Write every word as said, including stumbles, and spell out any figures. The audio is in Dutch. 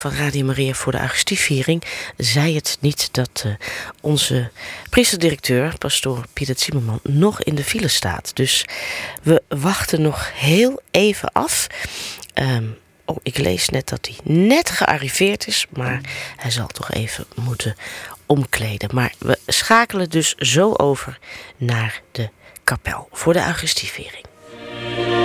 Van Radio Maria voor de Eucharistieviering zei het niet dat uh, onze priesterdirecteur, pastoor Pieter Zimmerman, nog in de file staat. Dus we wachten nog heel even af. Um, oh, ik lees net dat hij net gearriveerd is, maar hij zal toch even moeten omkleden. Maar we schakelen dus zo over naar de kapel voor de Eucharistieviering.